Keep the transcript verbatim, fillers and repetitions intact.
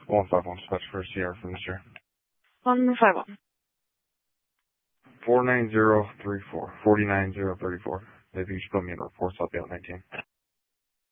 one five one, dispatch for Sierra for Mister one five one. four nine zero three four. four nine zero three four. Maybe you should put me in reports, I'll be on nineteen.